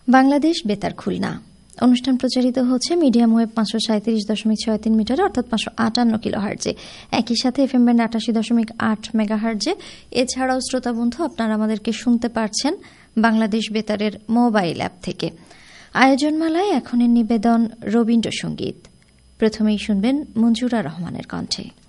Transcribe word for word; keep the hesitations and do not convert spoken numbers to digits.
বাংলাদেশ বেতার খুলনা অনুষ্ঠান প্রচারিত হচ্ছে মিডিয়াম ওয়েব পাঁচশো সাঁত্রিশ দশমিক ছয় তিন মিটারে অর্থাৎ পাঁচশো আটান্ন কিলো হার্জে, একই সাথে এফএম ব্যান্ড আটাশি দশমিক আট মেগা হার্জে। এছাড়াও শ্রোতা বন্ধু আপনারা আমাদেরকে শুনতে পারছেন বাংলাদেশ বেতারের মোবাইল অ্যাপ থেকে। আয়োজনমালায় এখনের নিবেদন রবীন্দ্রসঙ্গীত। প্রথমেই শুনবেন মঞ্জুরা রহমানের কণ্ঠে।